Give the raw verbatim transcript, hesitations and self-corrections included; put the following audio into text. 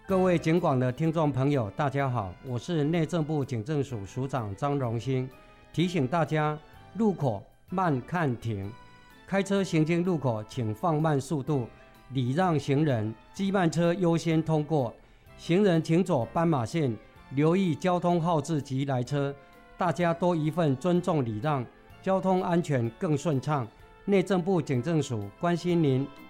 各位警广的听众朋友，大家好，我是内政部警政署署长张荣兴。提醒大家，路口慢看停，开车行经路口请放慢速度，礼让行人，机慢车优先通过。行人请走斑马线，留意交通号志及来车，大家多一份尊重礼让，交通安全更顺畅。内政部警政署关心您。